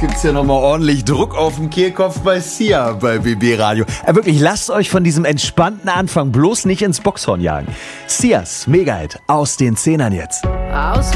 gibt's hier nochmal ordentlich Druck auf den Kehlkopf bei Sia bei BB Radio. Wirklich, lasst euch von diesem entspannten Anfang bloß nicht ins Boxhorn jagen. Sias Megahit aus den Zehnern jetzt. Aus